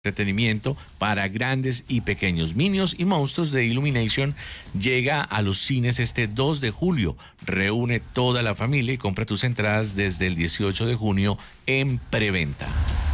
Entretenimiento para grandes y pequeños. Minions y Monstruos de Illumination llega a los cines este 2 de julio. Reúne toda la familia y compra tus entradas desde el 18 de junio en preventa.